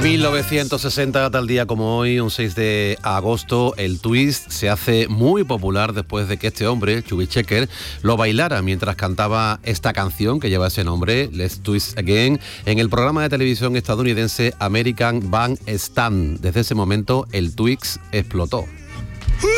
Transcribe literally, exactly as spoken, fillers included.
mil novecientos sesenta, tal día como hoy, un seis de agosto, el twist se hace muy popular después de que este hombre, Chubby Checker, lo bailara mientras cantaba esta canción que lleva ese nombre, Let's Twist Again, en el programa de televisión estadounidense American Bandstand. Desde ese momento, el twist explotó.